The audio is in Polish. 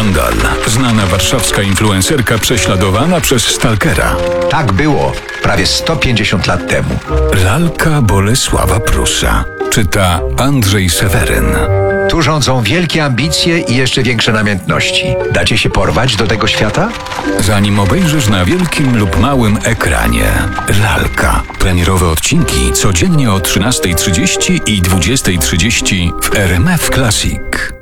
skandal. Znana warszawska influencerka prześladowana przez stalkera. Tak było prawie 150 lat temu. Lalka Bolesława Prusa. Czyta Andrzej Seweryn. Tu rządzą wielkie ambicje i jeszcze większe namiętności. Dacie się porwać do tego świata? Zanim obejrzysz na wielkim lub małym ekranie. Lalka. Premierowe odcinki codziennie o 13:30 i 20:30 w RMF Classic.